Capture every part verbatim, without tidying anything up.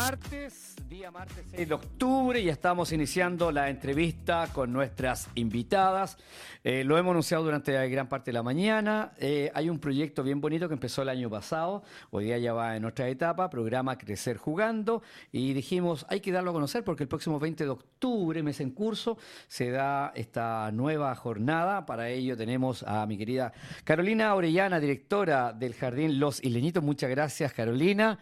martes, día martes seis de octubre, y estamos iniciando la entrevista con nuestras invitadas. Eh, lo hemos anunciado durante gran parte de la mañana. Eh, hay un proyecto bien bonito que empezó el año pasado, hoy día ya va en otra etapa, programa Crecer Jugando, y dijimos, hay que darlo a conocer porque el próximo veinte de octubre, mes en curso, se da esta nueva jornada. Para ello tenemos a mi querida Carolina Orellana, directora del Jardín Los Isleñitos. Muchas gracias, Carolina.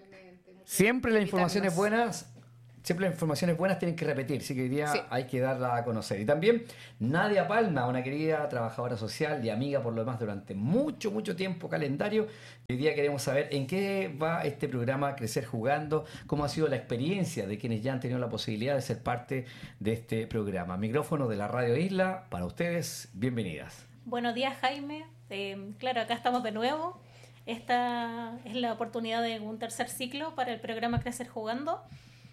Siempre las informaciones buenas, siempre las informaciones buenas tienen que repetir, así que hoy día sí. Hay que darla a conocer. Y también Nadia Palma, una querida trabajadora social y amiga por lo demás durante mucho, mucho tiempo, calendario. Hoy día queremos saber en qué va este programa Crecer Jugando, cómo ha sido la experiencia de quienes ya han tenido la posibilidad de ser parte de este programa. Micrófono de la Radio Isla, para ustedes, bienvenidas. Buenos días, Jaime. Eh, claro, acá estamos de nuevo. Esta es la oportunidad de un tercer ciclo para el programa Crecer Jugando.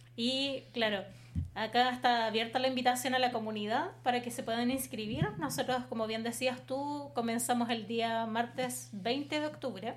Y claro, acá está abierta la invitación a la comunidad para que se puedan inscribir. Nosotros, como bien decías tú, comenzamos el día martes veinte de octubre.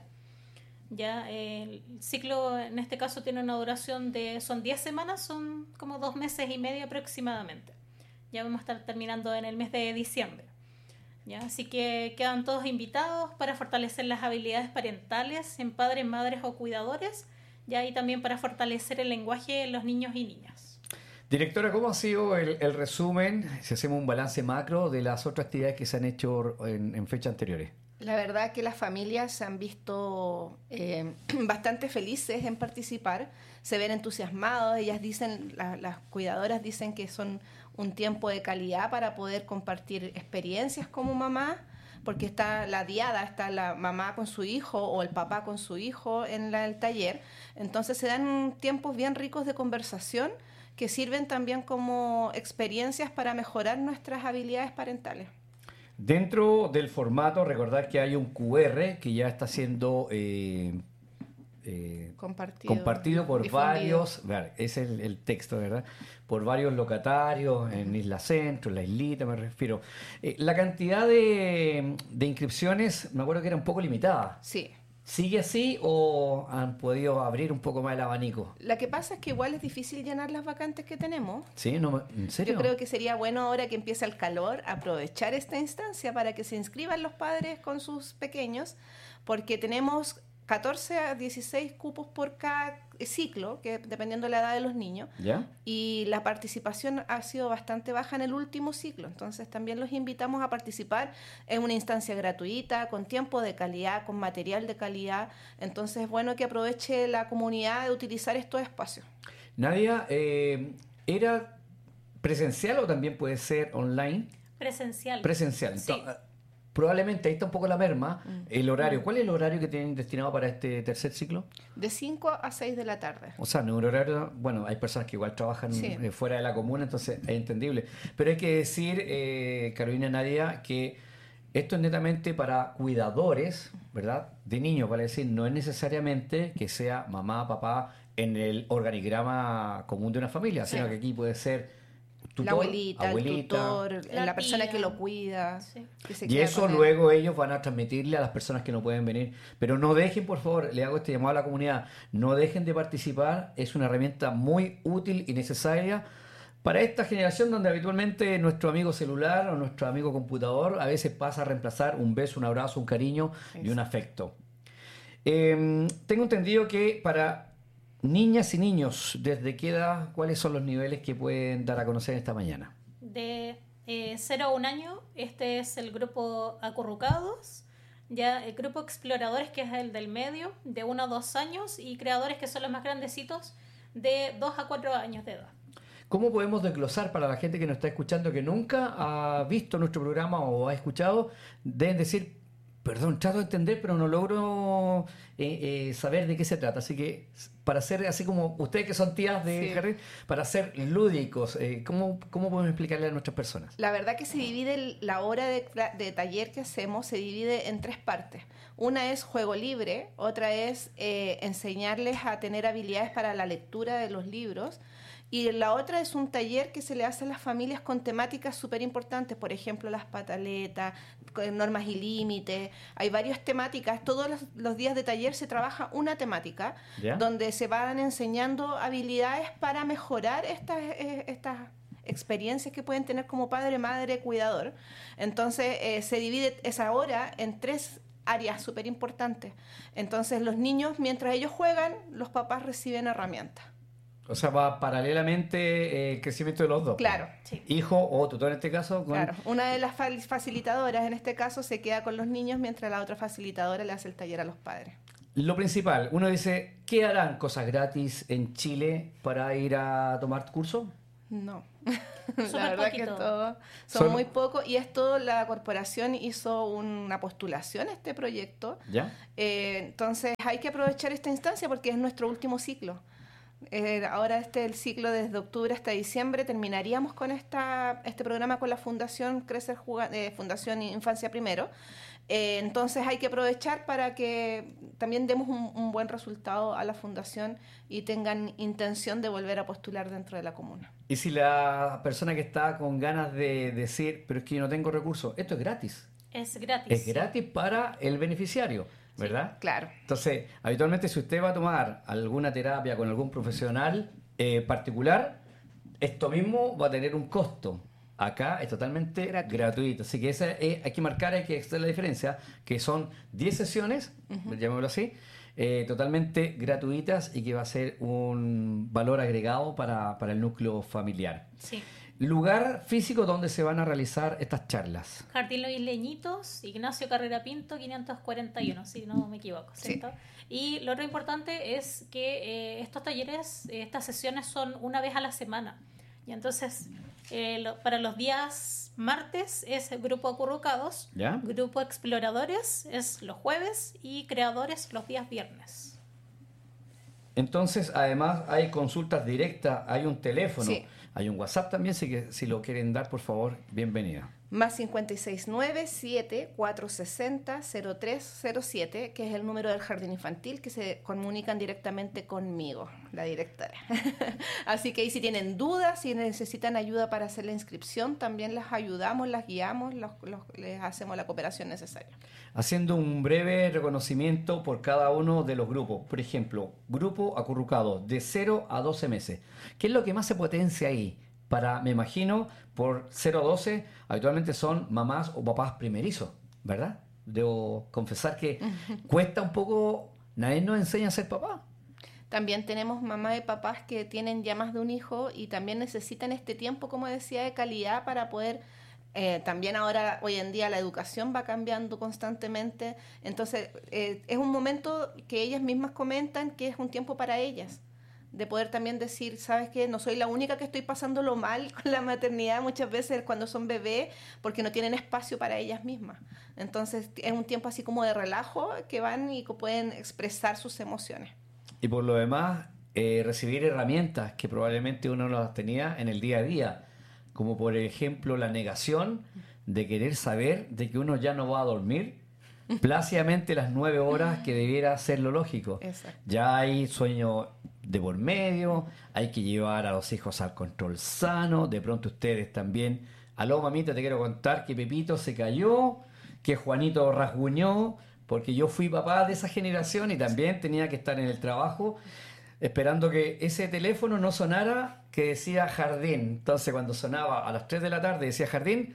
Ya el ciclo en este caso tiene una duración de, son diez semanas, son como dos meses y medio aproximadamente. Ya vamos a estar terminando en el mes de diciembre. ¿Ya? Así que quedan todos invitados para fortalecer las habilidades parentales en padres, madres o cuidadores, ¿ya? Y también para fortalecer el lenguaje en los niños y niñas. Directora, ¿cómo ha sido el, el resumen, si hacemos un balance macro, de las otras actividades que se han hecho en, en fechas anteriores? La verdad que las familias se han visto eh, bastante felices en participar, se ven entusiasmados. Ellas dicen, la, las cuidadoras dicen que son un tiempo de calidad para poder compartir experiencias como mamá, porque está la diada, está la mamá con su hijo o el papá con su hijo en la, el taller. Entonces se dan tiempos bien ricos de conversación que sirven también como experiencias para mejorar nuestras habilidades parentales. Dentro del formato, recordar que hay un cu erre que ya está siendo eh, eh, compartido, compartido por difundido. varios, ver, es el, el texto, ¿verdad? Por varios locatarios uh-huh. en Isla Centro, en la islita me refiero. Eh, la cantidad de, de inscripciones, me acuerdo que era un poco limitada. Sí. ¿Sigue así o han podido abrir un poco más el abanico? Lo que pasa es que igual es difícil llenar las vacantes que tenemos. ¿Sí? No, ¿en serio? Yo creo que sería bueno ahora que empieza el calor aprovechar esta instancia para que se inscriban los padres con sus pequeños, porque tenemos catorce a dieciséis cupos por cada ciclo, que dependiendo de la edad de los niños. ¿Ya? Y la participación ha sido bastante baja en el último ciclo, entonces también los invitamos a participar en una instancia gratuita, con tiempo de calidad, con material de calidad. Entonces es bueno que aproveche la comunidad de utilizar estos espacios. Nadia, eh, ¿era presencial o también puede ser online? Presencial. Presencial. Sí. Entonces, probablemente ahí está un poco la merma, mm. el horario. ¿Cuál es el horario que tienen destinado para este tercer ciclo? De cinco a seis de la tarde. O sea, no un horario, bueno, hay personas que igual trabajan sí. eh, fuera de la comuna, entonces es entendible. Pero hay que decir, eh, Carolina, Nadia, que esto es netamente para cuidadores, ¿verdad? De niños, vale decir, no es necesariamente que sea mamá, papá en el organigrama común de una familia, sí. sino que aquí puede ser tutor, la abuelita, abuelita, el tutor, la, la persona tía. que lo cuida. Sí. Que se y eso luego ellos van a transmitirle a las personas que no pueden venir. Pero no dejen, por favor, le hago este llamado a la comunidad, no dejen de participar. Es una herramienta muy útil y necesaria para esta generación donde habitualmente nuestro amigo celular o nuestro amigo computador a veces pasa a reemplazar un beso, un abrazo, un cariño eso. Y un afecto. Eh, tengo entendido que para niñas y niños, ¿desde qué edad, cuáles son los niveles que pueden dar a conocer esta mañana? De eh, cero a un año, este es el grupo Acurrucados, ya el grupo Exploradores, que es el del medio, de uno a dos años, y Creadores, que son los más grandecitos, de dos a cuatro años de edad. ¿Cómo podemos desglosar para la gente que nos está escuchando, que nunca ha visto nuestro programa o ha escuchado? Deben decir, perdón, trato de entender, pero no logro eh, eh, saber de qué se trata. Así que, para ser así como ustedes que son tías de sí. Jardín, para ser lúdicos, eh, ¿cómo, ¿cómo podemos explicarle a nuestras personas? La verdad que se divide el, la hora de, de taller que hacemos, se divide en tres partes. Una es juego libre, otra es eh, enseñarles a tener habilidades para la lectura de los libros. Y la otra es un taller que se le hace a las familias con temáticas súper importantes, por ejemplo, las pataletas, normas y límites. Hay varias temáticas. Todos los, los días de taller se trabaja una temática, ¿ya?, donde se van enseñando habilidades para mejorar estas, eh, estas experiencias que pueden tener como padre, madre, cuidador. Entonces, eh, se divide esa hora en tres áreas súper importantes. Entonces, los niños, mientras ellos juegan, los papás reciben herramientas. O sea, va paralelamente eh, el crecimiento de los dos. Claro. Sí. Hijo o tutor en este caso. Con... Claro. Una de las facilitadoras en este caso se queda con los niños mientras la otra facilitadora le hace el taller a los padres. Lo principal, uno dice, ¿qué harán cosas gratis en Chile para ir a tomar curso? No. La verdad poquito. que todo son Solo... muy pocos, y esto la corporación hizo una postulación a este proyecto. ¿Ya? Eh, entonces hay que aprovechar esta instancia porque es nuestro último ciclo. Eh, ahora este el ciclo desde octubre hasta diciembre terminaríamos con esta este programa con la Fundación Crecer Juga, eh, Fundación Infancia Primero. Eh, entonces hay que aprovechar para que también demos un, un buen resultado a la fundación y tengan intención de volver a postular dentro de la comuna. Y si la persona que está con ganas de decir, pero es que yo no tengo recursos, esto es gratis. Es gratis. Es gratis para el beneficiario, ¿verdad? Sí, claro. Entonces, habitualmente si usted va a tomar alguna terapia con algún profesional eh, particular, esto mismo va a tener un costo. Acá es totalmente gratuito. gratuito. Así que esa es, hay que marcar, hay que hacer la diferencia, que son diez sesiones, uh-huh. llamémoslo así, eh, totalmente gratuitas y que va a ser un valor agregado para, para el núcleo familiar. Sí. Lugar físico donde se van a realizar estas charlas. Jardín Los Isleñitos, Ignacio Carrera Pinto, quinientos cuarenta y uno, si no me equivoco, ¿cierto? Sí. Y lo otro importante es que eh, estos talleres, eh, estas sesiones son una vez a la semana. Y entonces, eh, lo, para los días martes es Grupo Acurrucados, ¿ya? Grupo Exploradores es los jueves y Creadores los días viernes. Entonces, además, hay consultas directas, hay un teléfono, sí. hay un WhatsApp también, así que si lo quieren dar, por favor, bienvenida. Más cincuenta y seis nueve siete cuatro sesenta cero tres cero siete, que es el número del jardín infantil, que se comunican directamente conmigo, la directora. Así que ahí si tienen dudas, si necesitan ayuda para hacer la inscripción, también las ayudamos, las guiamos, los, los, les hacemos la cooperación necesaria. Haciendo un breve reconocimiento por cada uno de los grupos. Por ejemplo, grupo acurrucado de cero a doce meses. ¿Qué es lo que más se potencia ahí? Para, me imagino, por cero a doce, habitualmente son mamás o papás primerizos, ¿verdad? Debo confesar que cuesta un poco, nadie nos enseña a ser papá. También tenemos mamás y papás que tienen ya más de un hijo y también necesitan este tiempo, como decía, de calidad para poder... Eh, también ahora, hoy en día, la educación va cambiando constantemente. Entonces, eh, es un momento que ellas mismas comentan que es un tiempo para ellas. De poder también decir, ¿sabes qué? No soy la única que estoy pasándolo mal con la maternidad muchas veces cuando son bebés porque no tienen espacio para ellas mismas. Entonces es un tiempo así como de relajo que van y que pueden expresar sus emociones. Y por lo demás, eh, recibir herramientas que probablemente uno no las tenía en el día a día, como por ejemplo la negación de querer saber de que uno ya no va a dormir plácidamente las nueve horas que debiera ser lo lógico. Exacto. Ya hay sueño de por medio, hay que llevar a los hijos al control sano, de pronto ustedes también, aló mamita, te quiero contar que Pepito se cayó, que Juanito rasguñó, porque yo fui papá de esa generación y también tenía que estar en el trabajo esperando que ese teléfono no sonara que decía jardín. Entonces cuando sonaba a las tres de la tarde decía jardín,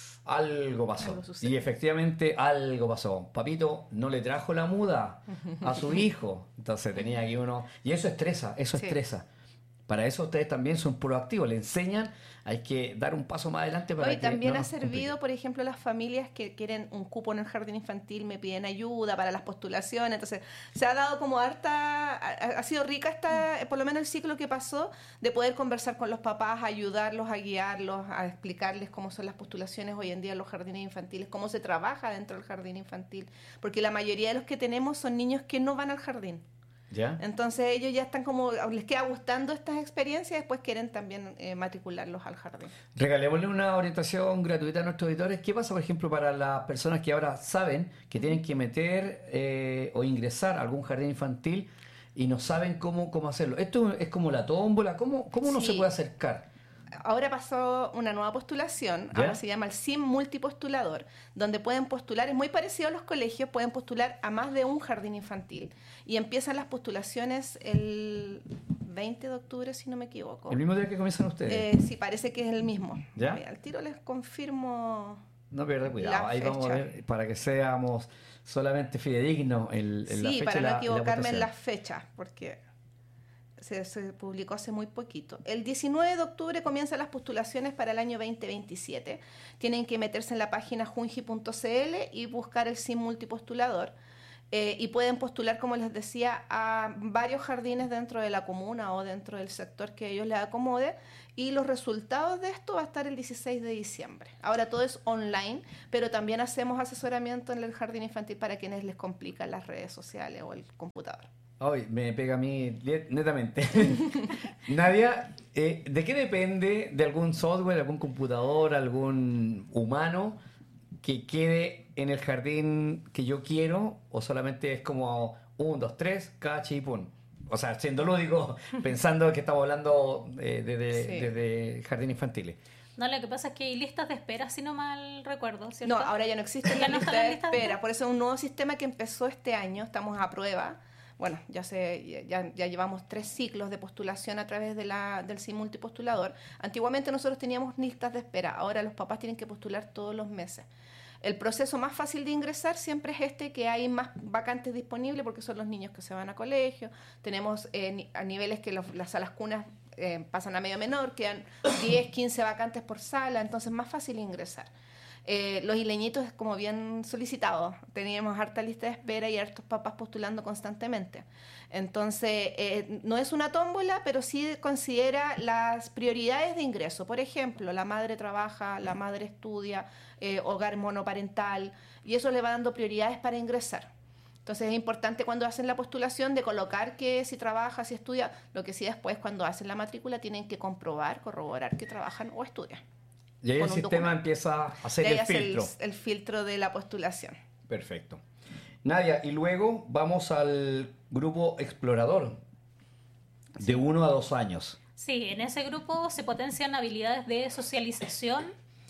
algo pasó. Algo y efectivamente algo pasó. Papito no le trajo la muda a su hijo. Entonces tenía que uno... Y eso estresa, eso sí. estresa. Para eso ustedes también son proactivos, le enseñan, hay que dar un paso más adelante para Hoy que también no ha servido, complique. Por ejemplo, las familias que quieren un cupo en el jardín infantil, me piden ayuda para las postulaciones, entonces se ha dado como harta, ha, ha sido rica esta, por lo menos el ciclo que pasó, de poder conversar con los papás, ayudarlos, a guiarlos, a explicarles cómo son las postulaciones hoy en día en los jardines infantiles, cómo se trabaja dentro del jardín infantil, porque la mayoría de los que tenemos son niños que no van al jardín. ¿Ya? Entonces ellos ya están como, les queda gustando estas experiencias, después quieren también eh, matricularlos al jardín. Regalémosle una orientación gratuita a nuestros auditores. ¿Qué pasa, por ejemplo, para las personas que ahora saben que tienen que meter eh, o ingresar a algún jardín infantil y no saben cómo, cómo hacerlo? Esto es como la tómbola. ¿Cómo, cómo uno Sí. se puede acercar? Ahora pasó una nueva postulación, ¿Ya? ahora se llama el S I M multipostulador, donde pueden postular, es muy parecido a los colegios, pueden postular a más de un jardín infantil. Y empiezan las postulaciones el veinte de octubre, si no me equivoco. ¿El mismo día que comienzan ustedes? Eh, sí, parece que es el mismo. ¿Ya? Mira, al tiro les confirmo. No pierda cuidado, la ahí vamos a fecha. ver para que seamos solamente fidedignos en, en la Sí, fecha para y no la, y la equivocarme en votación. las fechas, porque se, se publicó hace muy poquito. El diecinueve de octubre comienzan las postulaciones para el año veinte veintisiete. Tienen que meterse en la página junji punto c l y buscar el S I M multipostulador. Eh, y pueden postular, como les decía, a varios jardines dentro de la comuna o dentro del sector que ellos les acomode. Y los resultados de esto va a estar el dieciséis de diciembre. Ahora todo es online, pero también hacemos asesoramiento en el jardín infantil para quienes les complican las redes sociales o el computador. Ay, me pega a mí netamente. Nadia, eh, ¿de qué depende de algún software, algún computador, algún humano que quede en el jardín que yo quiero? ¿O solamente es como un, dos, tres, cachi y pum? O sea, siendo lúdico, pensando que estamos hablando eh, de, de, Sí. de, de jardín infantiles. No, lo que pasa es que hay listas de espera, si no mal recuerdo, ¿cierto? No, ahora ya no existe Ya la no lista está la de lista de espera. espera. Por eso es un nuevo sistema que empezó este año. Estamos a prueba. Bueno, ya se ya, ya llevamos tres ciclos de postulación a través de la, del S I M multipostulador. Antiguamente nosotros teníamos listas de espera. Ahora los papás tienen que postular todos los meses. El proceso más fácil de ingresar siempre es este, que hay más vacantes disponibles porque son los niños que se van a colegio. Tenemos eh, ni- a niveles que los- las salas cunas eh, pasan a medio menor, quedan diez, quince vacantes por sala, entonces es más fácil ingresar. Eh, los isleñitos es como bien solicitado. Teníamos harta lista de espera y hartos papás postulando constantemente. Entonces, eh, no es una tómbola, pero sí considera las prioridades de ingreso. Por ejemplo, la madre trabaja, la madre estudia, eh, hogar monoparental, y eso le va dando prioridades para ingresar. Entonces es importante cuando hacen la postulación de colocar que si trabaja, si estudia, lo que sí después cuando hacen la matrícula tienen que comprobar, corroborar que trabajan o estudian. Y ahí el Con un sistema documento. empieza a hacer De ahí el hace filtro. El, el filtro de la postulación. Perfecto. Nadia, y luego vamos al grupo explorador, de uno a dos años. Sí, en ese grupo se potencian habilidades de socialización,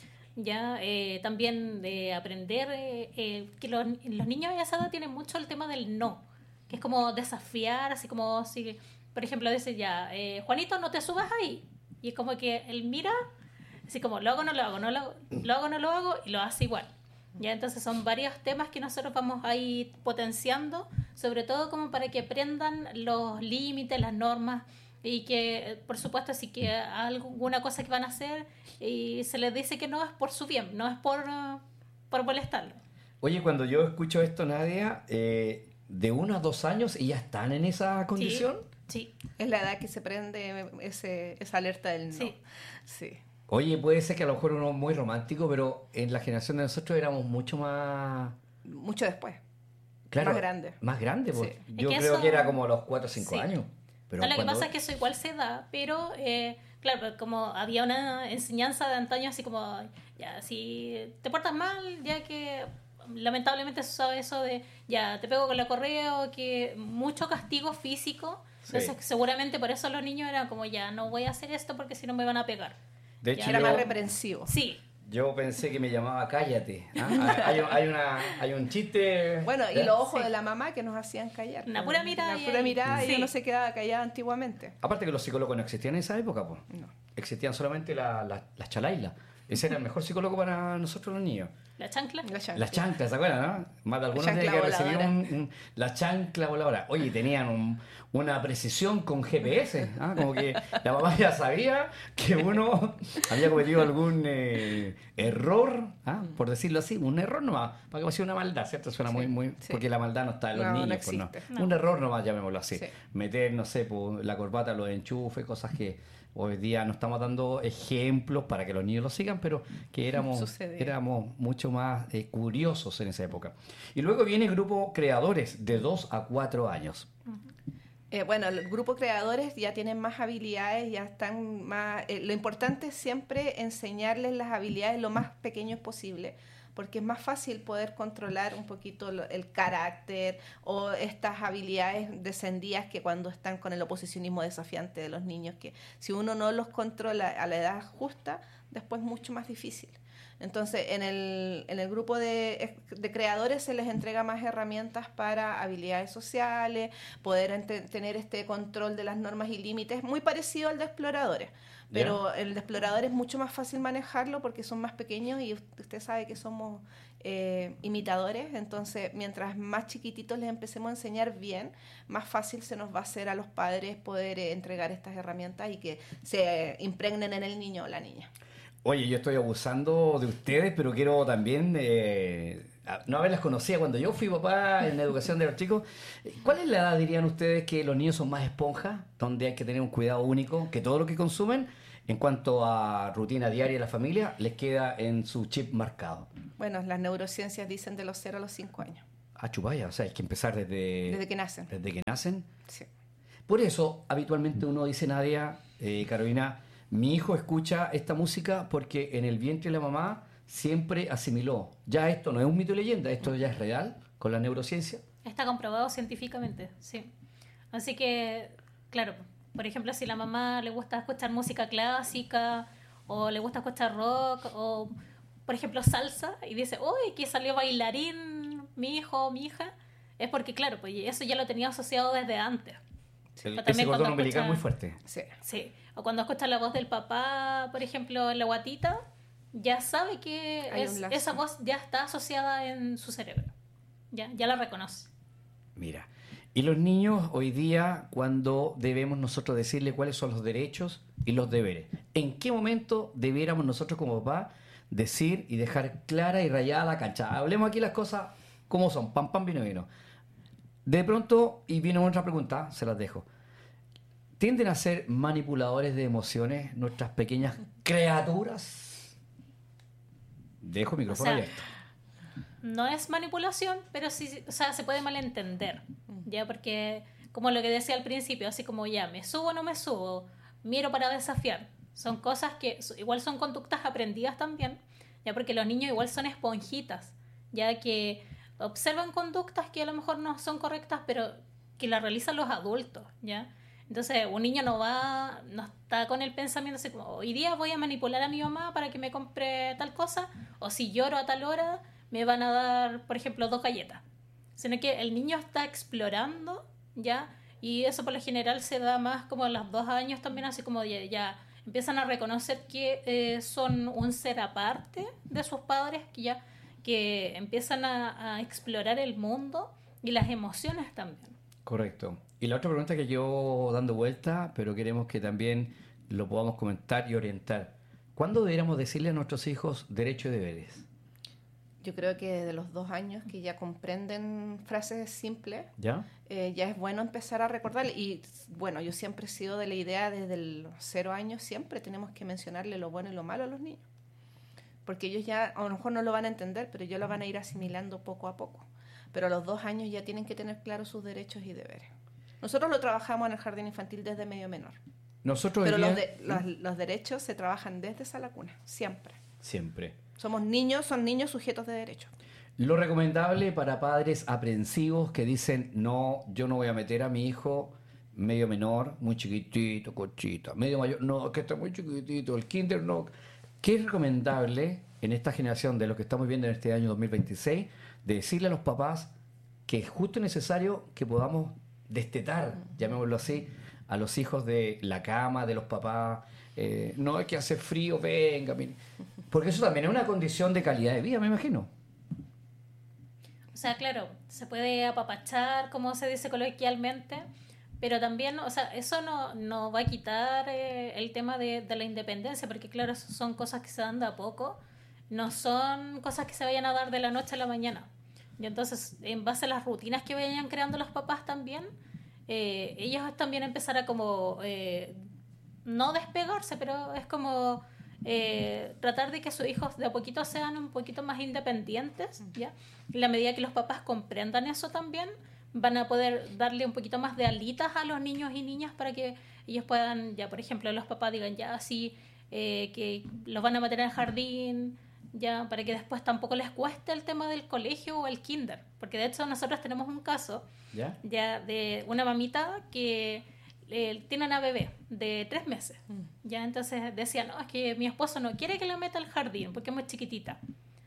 ya eh, también de aprender, eh, eh, que los, los niños de esa edad tienen mucho el tema del no, que es como desafiar, así como si, por ejemplo, dice ya, eh, Juanito, no te subas ahí. Y es como que él mira, así como, lo hago, no lo hago, no lo hago, lo hago, no lo hago, y lo hace igual. Ya, entonces son varios temas que nosotros vamos a ir potenciando, sobre todo como para que aprendan los límites, las normas, y que, por supuesto, si que alguna cosa que van a hacer y se les dice que no, es por su bien, no es por, uh, por molestarlo. Oye, cuando yo escucho esto, Nadia, eh, de uno a dos años y ya están en esa condición. Sí, Es la edad que se prende ese, esa alerta del no. Sí. Sí. Oye, puede ser que a lo mejor uno es muy romántico, pero en la generación de nosotros éramos mucho más... Mucho después. Claro, Más grande. Más grande, pues. Sí. Yo Es que creo eso- que era como a los cuatro o cinco Sí. años. Pero no, lo que cuando- pasa es que eso igual se da, pero eh, claro, como había una enseñanza de antaño así como, ya, si te portas mal, ya que lamentablemente se sabe eso de, ya, te pego con la correa o que mucho castigo físico, Sí. entonces seguramente por eso los niños eran como, ya, no voy a hacer esto porque si no me van a pegar. De Ya. hecho, Era yo, más reprensivo. Sí, yo pensé que me llamaba Cállate. ¿Ah? Hay, hay una, hay un chiste... Bueno, y ¿ya? los ojos Sí. de la mamá que nos hacían callar. Una pura mirada Una y pura ahí- mirada y Sí. uno se quedaba callado antiguamente. Aparte que los psicólogos no existían en esa época, pues. No. Existían solamente la- la- las chalailas. Ese era el mejor psicólogo para nosotros los niños. la chancla. La chancla. Las chanclas, ¿se acuerdan, no? Más de algunos Chancla tienen que recibir voladora. un, un- la chancla voladora. Oye, tenían un- una precisión con G P S, ¿ah? Como que la mamá ya sabía que uno había cometido algún eh, error, ¿ah? Por decirlo así, un error nomás, para que no sea una maldad, ¿cierto? Suena Sí, muy, muy... sí. Porque la maldad no está en los No, no niños, pues no. existe. No. Un error nomás, llamémoslo así. Sí. Meter, no sé, pues, la corbata, los enchufes, cosas que hoy día no estamos dando ejemplos para que los niños lo sigan, pero que éramos, Sucede. éramos mucho más eh, curiosos en esa época. Y luego viene el grupo creadores de dos a cuatro años. Eh, bueno, el grupo creadores ya tienen más habilidades, ya están más... Eh, lo importante es siempre enseñarles las habilidades lo más pequeños posible, porque es más fácil poder controlar un poquito lo, el carácter o estas habilidades descendidas que cuando están con el oposicionismo desafiante de los niños, que si uno no los controla a la edad justa, después es mucho más difícil. Entonces, en el, en el grupo de, de creadores se les entrega más herramientas para habilidades sociales, poder ente, tener este control de las normas y límites, muy parecido al de exploradores. Pero yeah. el de exploradores es mucho más fácil manejarlo porque son más pequeños y usted sabe que somos eh, imitadores. Entonces, mientras más chiquititos les empecemos a enseñar bien, más fácil se nos va a hacer a los padres poder eh, entregar estas herramientas y que se impregnen en el niño o la niña. Oye, yo estoy abusando de ustedes, pero quiero también eh, no haberlas conocido cuando yo fui papá en la educación de los chicos. ¿Cuál es la edad, dirían ustedes, que los niños son más esponjas, donde hay que tener un cuidado único, que todo lo que consumen, en cuanto a rutina diaria de la familia, les queda en su chip marcado? Bueno, las neurociencias dicen de los cero a los cinco años. Ah, chupaya, o sea, hay que empezar desde... Desde que nacen. Desde que nacen. Sí. Por eso, habitualmente uno dice, Nadia, eh, Carolina... Mi hijo escucha esta música porque en el vientre de la mamá siempre asimiló. Ya esto no es un mito y leyenda, esto ya es real con la neurociencia. Está comprobado científicamente, sí. Así que, claro, por ejemplo, si a la mamá le gusta escuchar música clásica o le gusta escuchar rock o, por ejemplo, salsa y dice, uy, que salió bailarín mi hijo o mi hija, es porque, claro, pues eso ya lo tenía asociado desde antes. El, ese cordón umbilical muy fuerte. Sí. sí. O cuando escucha la voz del papá, por ejemplo, en la guatita, ya sabe que es, esa voz ya está asociada en su cerebro. Ya, ya la reconoce. Mira, y los niños hoy día, cuando debemos nosotros decirle cuáles son los derechos y los deberes, ¿en qué momento debiéramos nosotros como papá decir y dejar clara y rayada la cancha? Hablemos aquí las cosas como son, pam, pam, vino, vino. De pronto, y viene otra pregunta, se las dejo. ¿Tienden a ser manipuladores de emociones nuestras pequeñas criaturas? Dejo el micrófono o sea, abierto. No es manipulación, pero sí, o sea, se puede malentender, ¿ya? Porque, como lo que decía al principio, así como ya, me subo o no me subo, miro para desafiar. Son cosas que igual son conductas aprendidas también, ya, porque los niños igual son esponjitas, ya que observan conductas que a lo mejor no son correctas, pero que las realizan los adultos, ¿ya? Entonces, un niño no va, no está con el pensamiento así como, hoy día voy a manipular a mi mamá para que me compre tal cosa, o si lloro a tal hora, me van a dar, por ejemplo, dos galletas. Sino que el niño está explorando, ¿ya? Y eso por lo general se da más como a los dos años también, así como ya, ya empiezan a reconocer que eh, son un ser aparte de sus padres, que ya que empiezan a, a explorar el mundo y las emociones también. Correcto. Y la otra pregunta que yo dando vuelta, pero queremos que también lo podamos comentar y orientar. ¿Cuándo deberíamos decirle a nuestros hijos derechos y deberes? Yo creo que desde los dos años que ya comprenden frases simples, ¿ya? Eh, ya es bueno empezar a recordar. Y bueno, yo siempre he sido de la idea desde los cero años, siempre tenemos que mencionarle lo bueno y lo malo a los niños. Porque ellos ya a lo mejor no lo van a entender, pero ellos lo van a ir asimilando poco a poco. Pero a los dos años ya tienen que tener claros sus derechos y deberes. Nosotros lo trabajamos en el jardín infantil desde medio menor. Nosotros Pero día... los, de, los, los derechos se trabajan desde esa la cuna, siempre. Siempre. Somos niños, son niños sujetos de derechos. Lo recomendable para padres aprensivos que dicen, no, yo no voy a meter a mi hijo medio menor, muy chiquitito, cochita, medio mayor, no, que está muy chiquitito, el kinder no. ¿Qué es recomendable en esta generación de lo que estamos viendo en este año dos mil veintiséis, de decirle a los papás que es justo y necesario que podamos destetar, llamémoslo así, a los hijos de la cama, de los papás? Eh, no hay que hacer frío, venga, mire. Porque eso también es una condición de calidad de vida, me imagino. O sea, claro, se puede apapachar, como se dice coloquialmente, pero también, o sea, eso no, no va a quitar eh, el tema de, de la independencia, porque claro, son cosas que se dan de a poco, no son cosas que se vayan a dar de la noche a la mañana. Y entonces, en base a las rutinas que vayan creando los papás también, eh, ellos también empezar a como, eh, no despegarse, pero es como eh, tratar de que sus hijos de a poquito sean un poquito más independientes, ¿ya? En la medida que los papás comprendan eso también, van a poder darle un poquito más de alitas a los niños y niñas para que ellos puedan, ya por ejemplo, los papás digan ya así, eh, que los van a meter al jardín, ya para que después tampoco les cueste el tema del colegio o el kinder, porque de hecho nosotros tenemos un caso ¿Ya? ya de una mamita que eh, tiene una bebé de tres meses, mm. ya entonces decía, no, es que mi esposo no quiere que la meta al jardín porque es muy chiquitita,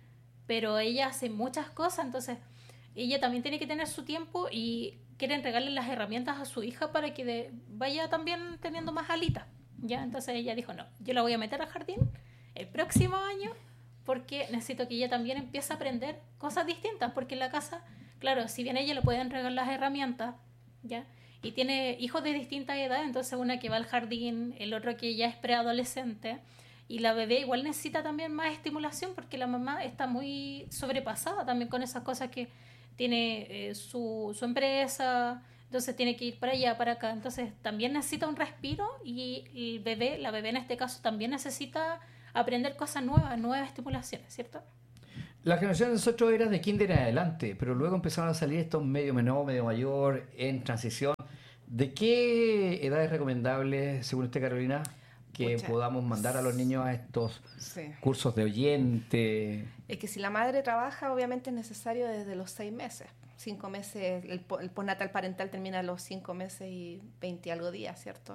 pero ella hace muchas cosas, entonces ella también tiene que tener su tiempo y quiere entregarle las herramientas a su hija para que de, vaya también teniendo más alitas, ya entonces ella dijo, no, yo la voy a meter al jardín el próximo año porque necesito que ella también empiece a aprender cosas distintas, porque en la casa, claro, si bien ella le puede entregar las herramientas, ¿ya? Y tiene hijos de distintas edades, entonces una que va al jardín, el otro que ya es preadolescente, y la bebé igual necesita también más estimulación porque la mamá está muy sobrepasada también con esas cosas que tiene eh, su, su empresa, entonces tiene que ir para allá, para acá, entonces también necesita un respiro y el bebé, la bebé en este caso también necesita aprender cosas nuevas, nuevas estimulaciones, ¿cierto? La generación de nosotros era de kinder en adelante, pero luego empezaron a salir estos medio menor, medio mayor, en transición. ¿De qué edad es recomendable, según usted, Carolina, que Pucha. podamos mandar a los niños a estos Sí. cursos de oyente? Es que si la madre trabaja, obviamente es necesario desde los seis meses. Cinco meses, el, po- el postnatal parental termina a los cinco meses y veinte y algo días, ¿cierto?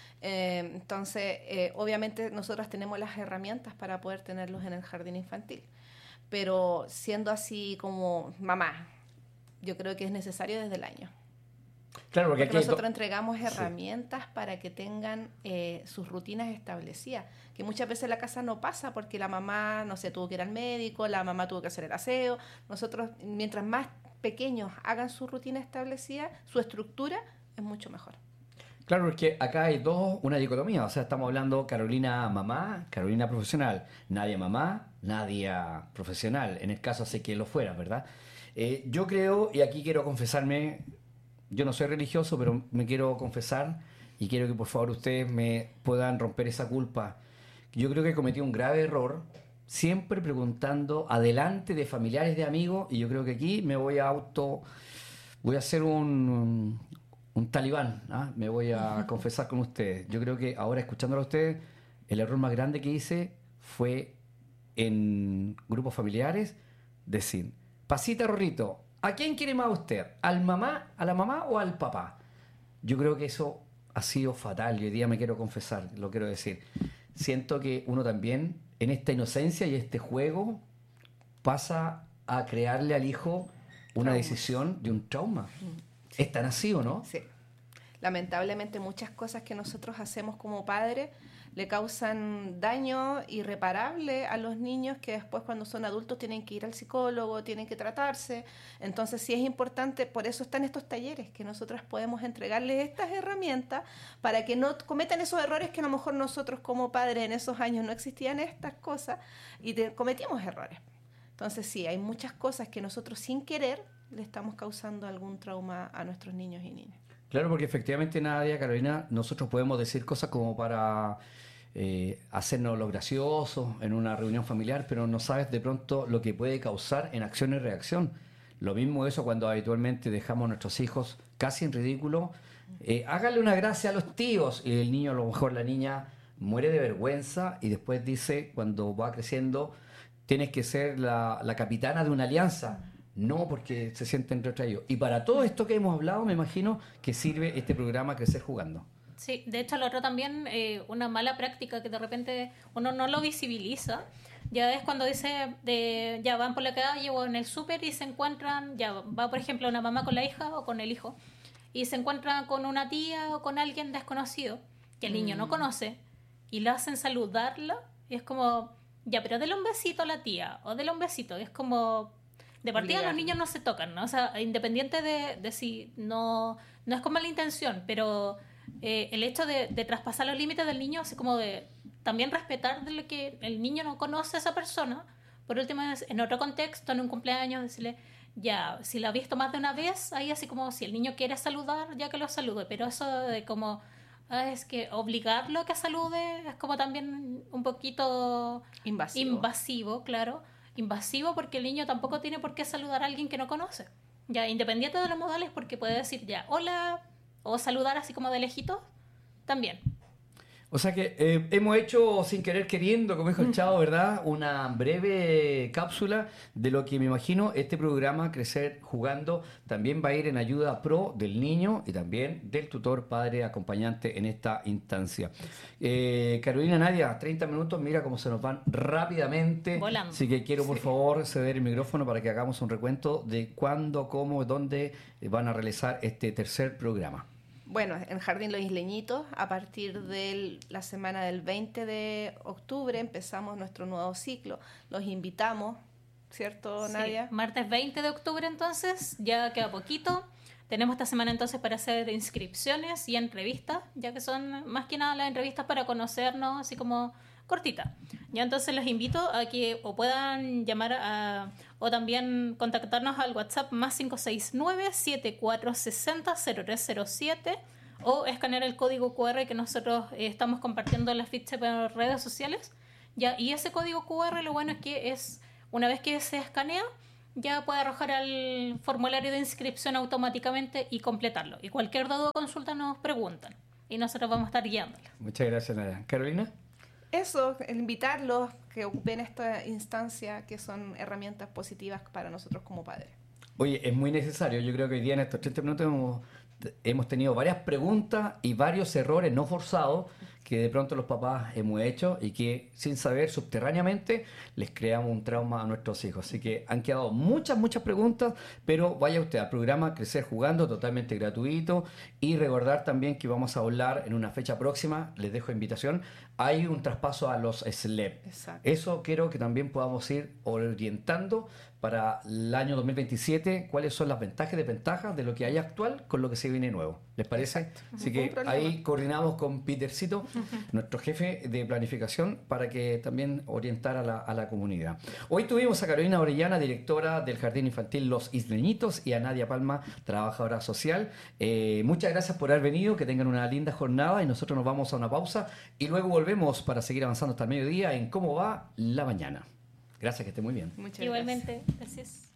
Eh, entonces, eh, obviamente nosotros tenemos las herramientas para poder tenerlos en el jardín infantil, pero siendo así como mamá, yo creo que es necesario desde el año. Claro, porque, Porque aquí nosotros do- entregamos herramientas sí. para que tengan eh, sus rutinas establecidas, que muchas veces en la casa no pasa porque la mamá, no sé, tuvo que ir al médico, la mamá tuvo que hacer el aseo. Nosotros, mientras más pequeños hagan su rutina establecida, su estructura es mucho mejor. Claro, porque acá hay dos, una dicotomía, o sea, estamos hablando Carolina mamá, Carolina profesional, Nadia mamá, Nadia profesional, en el caso sé que lo fuera, ¿verdad? Eh, yo creo, y aquí quiero confesarme, yo no soy religioso, pero me quiero confesar y quiero que por favor ustedes me puedan romper esa culpa. Yo creo que cometí un grave error, siempre preguntando adelante de familiares, de amigos, y yo creo que aquí me voy a auto, voy a hacer un... un talibán, ¿ah? Me voy a confesar con ustedes. Yo creo que ahora, escuchándolo a ustedes, el error más grande que hice fue en grupos familiares decir, pasita, Rorrito, ¿a quién quiere más usted? ¿Al mamá, a la mamá o al papá? Yo creo que eso ha sido fatal y hoy día me quiero confesar, lo quiero decir. Siento que uno también, en esta inocencia y este juego, pasa a crearle al hijo una Traumas. decisión de un trauma. ¿Es tan así o no? Sí. Lamentablemente muchas cosas que nosotros hacemos como padres le causan daño irreparable a los niños que después cuando son adultos tienen que ir al psicólogo, tienen que tratarse. Entonces sí es importante, por eso están estos talleres, que nosotros podemos entregarles estas herramientas para que no cometan esos errores que a lo mejor nosotros como padres en esos años no existían estas cosas y te, cometíamos errores. Entonces sí, hay muchas cosas que nosotros sin querer le estamos causando algún trauma a nuestros niños y niñas. Claro, porque efectivamente, Nadia, Carolina, nosotros podemos decir cosas como para eh, hacernos los graciosos en una reunión familiar, pero no sabes de pronto lo que puede causar en acción y reacción. Lo mismo eso cuando habitualmente dejamos a nuestros hijos casi en ridículo. Eh, hágale una gracia a los tíos y el niño, a lo mejor la niña, muere de vergüenza y después dice, cuando va creciendo, tienes que ser la, la capitana de una alianza. No, porque se sienten retraídos. Y para todo esto que hemos hablado, me imagino que sirve este programa Crecer Jugando. Sí, de hecho, lo otro también, eh, una mala práctica que de repente uno no lo visibiliza, ya es cuando dice, de, ya van por la calle o en el súper y se encuentran, ya va, por ejemplo, una mamá con la hija o con el hijo, y se encuentran con una tía o con alguien desconocido que el niño mm. no conoce, y le hacen saludarla, y es como, ya, pero dele un besito a la tía, o dele un besito, es como... De partida Obligar. Los niños no se tocan, ¿no? O sea, independiente de, de si no, no es con mala intención, pero eh, el hecho de, de traspasar los límites del niño, así como de también respetar de lo que el niño no conoce a esa persona, por último, en otro contexto, en un cumpleaños, decirle, ya, si lo ha visto más de una vez, ahí así como si el niño quiere saludar, ya que lo salude, pero eso de como, ah, es que obligarlo a que salude es como también un poquito invasivo, invasivo claro. invasivo porque el niño tampoco tiene por qué saludar a alguien que no conoce. ya independiente de los modales, porque puede decir ya hola o saludar así como de lejitos, también. O sea que eh, hemos hecho sin querer queriendo, como dijo el Chavo, ¿verdad? Una breve cápsula de lo que me imagino este programa Crecer Jugando también va a ir en ayuda pro del niño y también del tutor, padre, acompañante en esta instancia. Eh, Carolina, Nadia, treinta minutos, mira cómo se nos van rápidamente. Volando. Así que quiero por Sí. favor ceder el micrófono para que hagamos un recuento de cuándo, cómo, dónde van a realizar este tercer programa. Bueno, en Jardín Los Isleñitos, a partir de la semana del veinte de octubre empezamos nuestro nuevo ciclo. Los invitamos, ¿cierto, Sí, Nadia? martes veinte de octubre entonces, ya queda poquito. Tenemos esta semana entonces para hacer inscripciones y entrevistas, ya que son más que nada las entrevistas para conocernos, así como cortita. Ya entonces los invito a que o puedan llamar a, o también contactarnos al WhatsApp más cinco seis nueve, siete cuatro seis cero, cero tres cero siete o escanear el código cu erre que nosotros eh, estamos compartiendo en la ficha por redes sociales. Ya, y ese código cu erre lo bueno es que es una vez que se escanea ya puede arrojar al formulario de inscripción automáticamente y completarlo. Y cualquier duda o consulta nos preguntan y nosotros vamos a estar guiándolos. Muchas gracias, Nadia. Carolina. Eso, invitarlos que ocupen esta instancia, que son herramientas positivas para nosotros como padres. Oye, es muy necesario. Yo creo que hoy día en estos treinta minutos hemos, hemos tenido varias preguntas y varios errores no forzados que de pronto los papás hemos hecho y que sin saber subterráneamente les creamos un trauma a nuestros hijos. Así que han quedado muchas, muchas preguntas, pero vaya usted al programa Crecer Jugando, totalmente gratuito, y recordar también que vamos a hablar en una fecha próxima, les dejo invitación, hay un traspaso a los S L E P. Exacto. Eso quiero que también podamos ir orientando para el año dos mil veintisiete cuáles son las ventajas y desventajas de lo que hay actual con lo que se viene nuevo. ¿Les parece? Exacto. Así Ningún que problema. ahí coordinamos con Petercito, nuestro jefe de planificación, para que también orientara a la, a la comunidad. Hoy tuvimos a Carolina Orellana, directora del Jardín Infantil Los Isleñitos, y a Nadia Palma, trabajadora social. Eh, muchas gracias por haber venido, que tengan una linda jornada y nosotros nos vamos a una pausa y luego volvemos para seguir avanzando hasta el mediodía en cómo va la mañana. Gracias, que esté muy bien. Muchas Igualmente, gracias.